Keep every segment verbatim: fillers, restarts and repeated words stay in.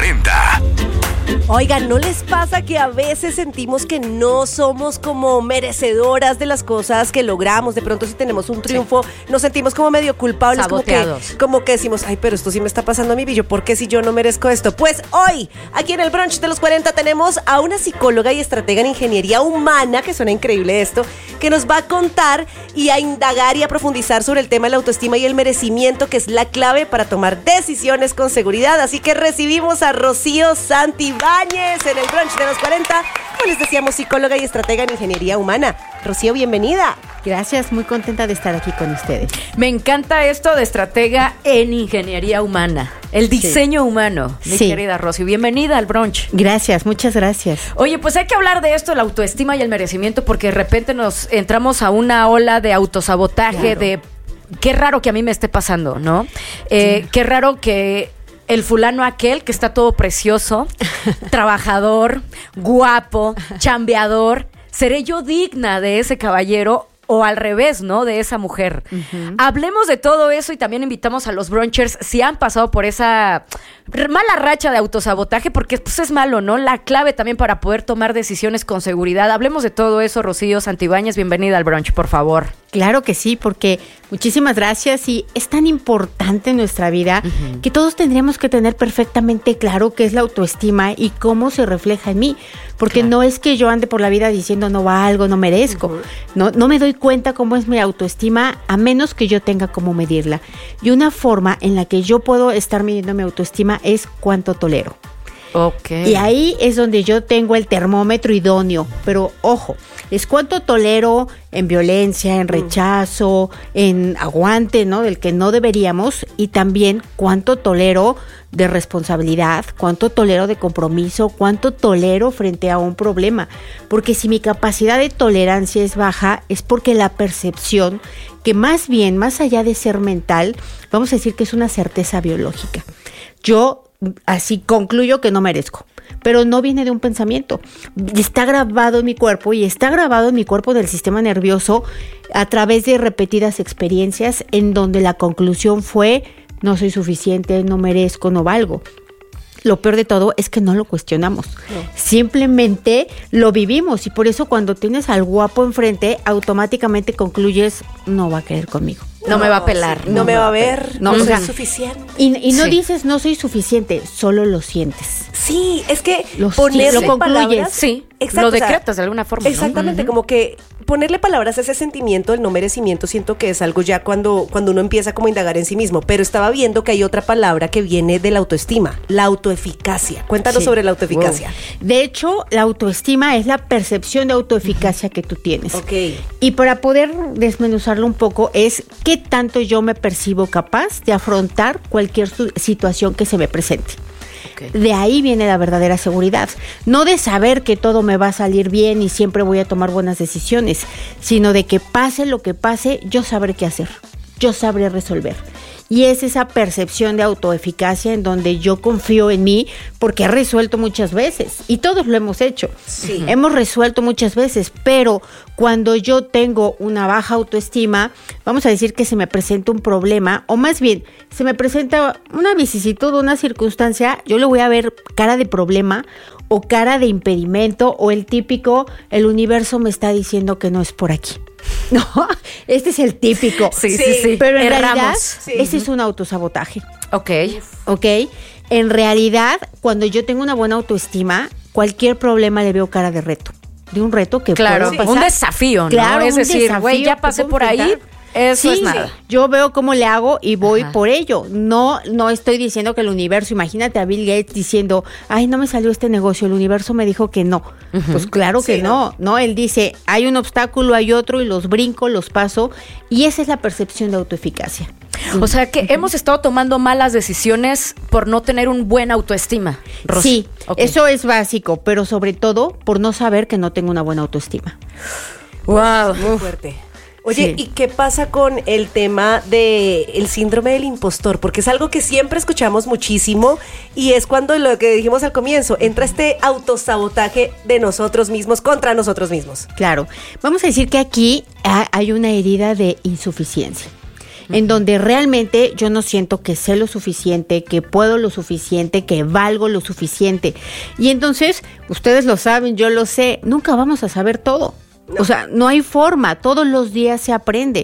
cuarenta. Oigan, ¿no les pasa que a veces sentimos que no somos como merecedoras de las cosas que logramos? De pronto si tenemos un triunfo, sí, nos sentimos como medio culpables, como que, como que decimos, ay, pero esto sí me está pasando a mí, yo, ¿por qué si yo no merezco esto? Pues hoy, aquí en el brunch de los cuarenta, tenemos a una psicóloga y estratega en ingeniería humana, que suena increíble esto, que nos va a contar y a indagar y a profundizar sobre el tema de la autoestima y el merecimiento, que es la clave para tomar decisiones con seguridad. Así que recibimos a Rocío Santibáñez en el brunch de los cuarenta. Como les decíamos, psicóloga y estratega en ingeniería humana. Rocío, bienvenida. Gracias, muy contenta de estar aquí con ustedes. Me encanta esto de estratega en ingeniería humana, el diseño sí. humano, mi sí. querida Rocío. Bienvenida al brunch. Gracias, muchas gracias. Oye, pues hay que hablar de esto, la autoestima y el merecimiento, porque de repente nos entramos a una ola de autosabotaje, claro. de qué raro que a mí me esté pasando, ¿no? Eh, sí. Qué raro que el fulano aquel que está todo precioso, trabajador, guapo, chambeador, ¿seré yo digna de ese caballero? O al revés, ¿no? De esa mujer. Uh-huh. Hablemos de todo eso y también invitamos a los brunchers si han pasado por esa mala racha de autosabotaje, porque pues es malo, ¿no? La clave también para poder tomar decisiones con seguridad. Hablemos de todo eso. Rocío Santibáñez, bienvenida al brunch, por favor. Claro que sí, porque muchísimas gracias, y es tan importante en nuestra vida uh-huh. que todos tendríamos que tener perfectamente claro qué es la autoestima y cómo se refleja en mí, porque claro. no es que yo ande por la vida diciendo no valgo, no merezco, uh-huh. no, no me doy cuenta cómo es mi autoestima a menos que yo tenga cómo medirla. Y una forma en la que yo puedo estar midiendo mi autoestima es cuánto tolero. Okay. Y ahí es donde yo tengo el termómetro idóneo, pero ojo, es cuánto tolero en violencia, en rechazo, en aguante, ¿no? Del que no deberíamos, y también cuánto tolero de responsabilidad, cuánto tolero de compromiso, cuánto tolero frente a un problema. Porque si mi capacidad de tolerancia es baja, es porque la percepción, que más bien, más allá de ser mental, vamos a decir que es una certeza biológica. Yo así concluyo que no merezco, pero no viene de un pensamiento. Está grabado en mi cuerpo y está grabado en mi cuerpo del sistema nervioso a través de repetidas experiencias en donde la conclusión fue no soy suficiente, no merezco, no valgo. Lo peor de todo es que no lo cuestionamos, no. Simplemente lo vivimos, y por eso cuando tienes al guapo enfrente automáticamente concluyes no va a querer conmigo. No, no me va a pelar. Sí, no, no me va a ver, no, no soy suficiente. Y, y no sí. dices no soy suficiente, solo lo sientes. Sí, es que Los, ponerle lo concluyes. Palabras, sí, exacto, lo decretas o sea, de alguna forma. Exactamente, ¿no? como que ponerle palabras a ese sentimiento, el no merecimiento, siento que es algo ya cuando, cuando uno empieza como a indagar en sí mismo. Pero estaba viendo que hay otra palabra que viene de la autoestima, la autoeficacia. Cuéntanos sí. sobre la autoeficacia. Wow. De hecho, la autoestima es la percepción de autoeficacia uh-huh. que tú tienes. Okay. Y para poder desmenuzarlo un poco es qué tanto yo me percibo capaz de afrontar cualquier situación que se me presente. Okay. De ahí viene la verdadera seguridad, no de saber que todo me va a salir bien y siempre voy a tomar buenas decisiones, sino de que pase lo que pase, yo sabré qué hacer, yo sabré resolver. Y es esa percepción de autoeficacia en donde yo confío en mí porque he resuelto muchas veces. Y todos lo hemos hecho. Sí. Hemos resuelto muchas veces, pero cuando yo tengo una baja autoestima, vamos a decir que se me presenta un problema, o más bien, se me presenta una vicisitud, una circunstancia, yo le voy a ver cara de problema o cara de impedimento, o el típico, el universo me está diciendo que no es por aquí. No, este es el típico. Sí, sí, sí. Pero en Erramos. realidad, sí. ese es un autosabotaje. Ok. Ok. En realidad, cuando yo tengo una buena autoestima, cualquier problema le veo cara de reto. De un reto que claro, puedo pasar. Un desafío, ¿no? Claro, es decir, güey, ya pasé por ahí. Eso sí, es nada. Sí. Yo veo cómo le hago y voy Ajá. por ello. No, no estoy diciendo que el universo, imagínate a Bill Gates diciendo, ay, no me salió este negocio, el universo me dijo que no. Uh-huh. Pues claro que sí, no, no, él dice, hay un obstáculo, hay otro, y los brinco, los paso, y esa es la percepción de autoeficacia. O sea que uh-huh. hemos estado tomando malas decisiones por no tener un buen autoestima, Rosy. Sí, okay. Eso es básico, pero sobre todo por no saber que no tengo una buena autoestima. Wow, muy fuerte. Oye, sí. ¿Y qué pasa con el tema de el síndrome del impostor? Porque es algo que siempre escuchamos muchísimo, y es cuando lo que dijimos al comienzo, entra este autosabotaje de nosotros mismos contra nosotros mismos. Claro, vamos a decir que aquí hay una herida de insuficiencia. uh-huh. en donde realmente yo no siento que sé lo suficiente, que puedo lo suficiente, que valgo lo suficiente. Y entonces, ustedes lo saben, yo lo sé, nunca vamos a saber todo. No. O sea, no hay forma, todos los días se aprende.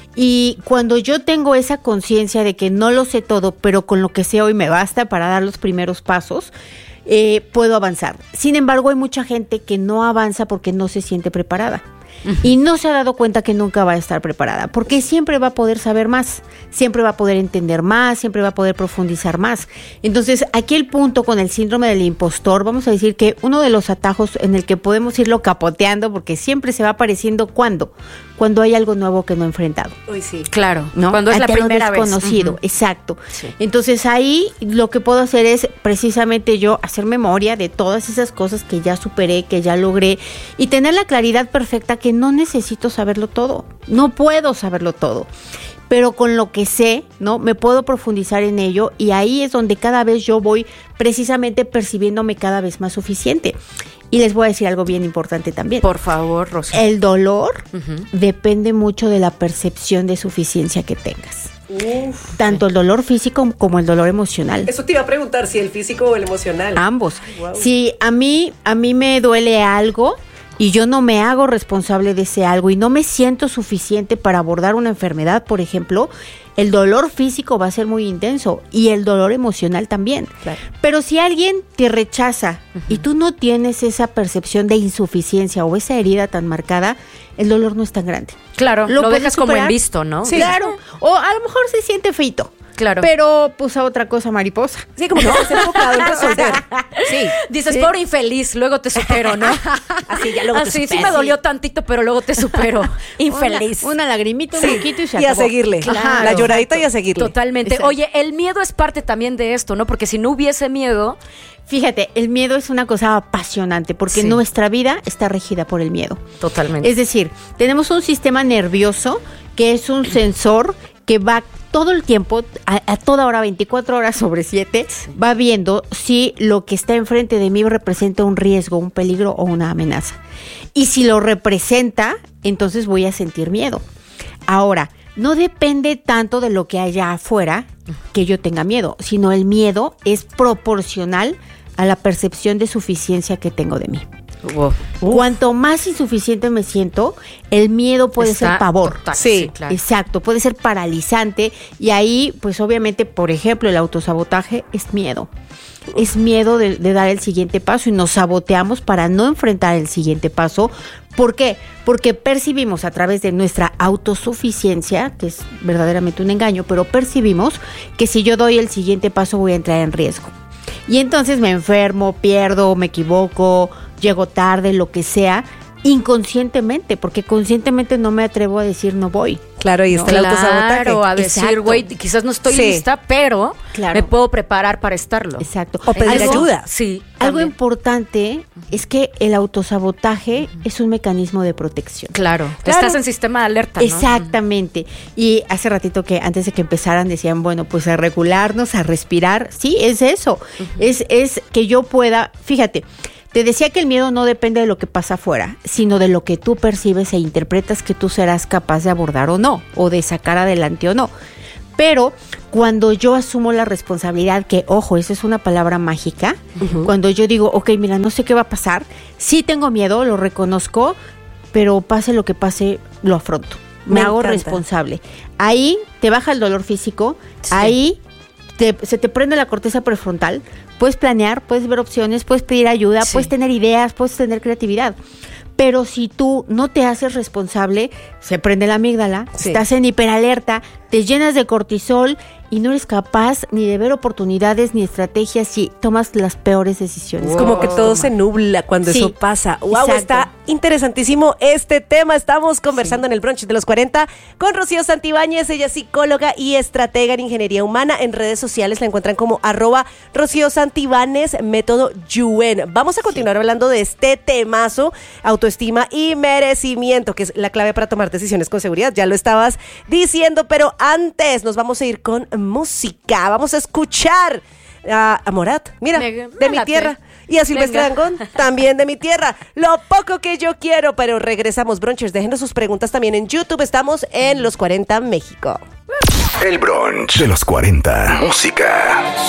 Y cuando yo tengo esa conciencia de que no lo sé todo, pero con lo que sé hoy me basta para dar los primeros pasos, eh, puedo avanzar. Sin embargo, hay mucha gente que no avanza porque no se siente preparada. Y no se ha dado cuenta que nunca va a estar preparada, porque siempre va a poder saber más, siempre va a poder entender más, siempre va a poder profundizar más. Entonces, aquí el punto con el síndrome del impostor, vamos a decir que uno de los atajos en el que podemos irlo capoteando, porque siempre se va apareciendo, ¿cuándo? Cuando hay algo nuevo que no he enfrentado. Uy, sí. Claro, ¿no? Cuando es la primera vez. Desconocido, uh-huh. exacto. Sí. Entonces, ahí lo que puedo hacer es precisamente yo hacer memoria de todas esas cosas que ya superé, que ya logré, y tener la claridad perfecta que no necesito saberlo todo, no puedo saberlo todo, pero con lo que sé, ¿no? Me puedo profundizar en ello y ahí es donde cada vez yo voy precisamente percibiéndome cada vez más suficiente. Y les voy a decir algo bien importante también. Por favor, Rosa. El dolor uh-huh. depende mucho de la percepción de suficiencia que tengas. Uf. Tanto el dolor físico como el dolor emocional. Eso te iba a preguntar, si el físico o el emocional. Ambos. Wow. Si a mí, a mí me duele algo y yo no me hago responsable de ese algo y no me siento suficiente para abordar una enfermedad, por ejemplo, el dolor físico va a ser muy intenso y el dolor emocional también. Claro. Pero si alguien te rechaza uh-huh. y tú no tienes esa percepción de insuficiencia o esa herida tan marcada, el dolor no es tan grande. Claro, lo, lo dejas superar como en visto, ¿no? Sí. Claro, o a lo mejor se siente feito. Claro. Pero pues a otra cosa mariposa. Sí, como que estás enfocado en resolver. Sí. Dices, sí. Pobre infeliz, luego te supero, ¿no? Así, ya luego Así, te supero. Sí me dolió tantito, pero luego te supero. Infeliz. Una, una lagrimita, sí. un poquito y se y acabó. a seguirle. Claro. La lloradita y a seguirle. Totalmente. Exacto. Oye, el miedo es parte también de esto, ¿no? Porque si no hubiese miedo... Fíjate, el miedo es una cosa apasionante porque sí. nuestra vida está regida por el miedo. Totalmente. Es decir, tenemos un sistema nervioso que es un sensor que va todo el tiempo, a, a toda hora, veinticuatro horas sobre siete, va viendo si lo que está enfrente de mí representa un riesgo, un peligro o una amenaza. Y si lo representa, entonces voy a sentir miedo. Ahora, no depende tanto de lo que haya afuera que yo tenga miedo, sino el miedo es proporcional a la percepción de suficiencia que tengo de mí. Uf. Cuanto más insuficiente me siento, el miedo puede Está ser pavor. Total, sí, sí, claro. Exacto, puede ser paralizante y ahí, pues obviamente, por ejemplo, el autosabotaje es miedo. Es miedo de, de dar el siguiente paso y nos saboteamos para no enfrentar el siguiente paso. ¿Por qué? Porque percibimos a través de nuestra autosuficiencia, que es verdaderamente un engaño, pero percibimos que si yo doy el siguiente paso voy a entrar en riesgo. Y entonces me enfermo, pierdo, me equivoco, llego tarde, lo que sea, inconscientemente, porque conscientemente no me atrevo a decir no voy. Claro, y está no, el autosabotaje. Claro, a decir, güey, quizás no estoy sí. lista, pero claro. me puedo preparar para estarlo. Exacto. O pedir algo, ayuda. Sí. Algo también. Importante es que el autosabotaje uh-huh. es un mecanismo de protección. Claro. claro. Estás en sistema de alerta, ¿no? Exactamente. Y hace ratito que antes de que empezaran decían, bueno, pues a regularnos, a respirar. Sí, es eso. Uh-huh. Es, es que yo pueda, fíjate, te decía que el miedo no depende de lo que pasa afuera, sino de lo que tú percibes e interpretas que tú serás capaz de abordar o no, o de sacar adelante o no. Pero cuando yo asumo la responsabilidad, que ojo, esa es una palabra mágica, uh-huh. cuando yo digo, ok, mira, no sé qué va a pasar, sí tengo miedo, lo reconozco, pero pase lo que pase, lo afronto. Me, Me hago encanta. responsable. Ahí te baja el dolor físico, sí. ahí te, se te prende la corteza prefrontal. Puedes planear, puedes ver opciones, puedes pedir ayuda, sí. puedes tener ideas, puedes tener creatividad. Pero si tú no te haces responsable, se prende la amígdala, sí. estás en hiperalerta, te llenas de cortisol y no eres capaz ni de ver oportunidades ni estrategias y tomas las peores decisiones. Wow. Como que todo Toma. se nubla cuando sí. eso pasa. Wow, Exacto. Está interesantísimo este tema. Estamos conversando sí. en el brunch de los cuarenta con Rocío Santibáñez. Ella es psicóloga y estratega en ingeniería humana. En redes sociales la encuentran como arroba Rocío Santibáñez, método Yuen. Vamos a continuar sí. hablando de este temazo, autoestima y merecimiento, que es la clave para tomar decisiones con seguridad. Ya lo estabas diciendo, pero antes nos vamos a ir con música. Vamos a escuchar a, a Morat, mira, Me- de me mi late. tierra. Y a Silvestre Venga. Dangond, también de mi tierra. Lo poco que yo quiero, pero regresamos, brunchers. Déjenos sus preguntas también en YouTube. Estamos en Los cuarenta México. El brunch de los cuarenta. Música.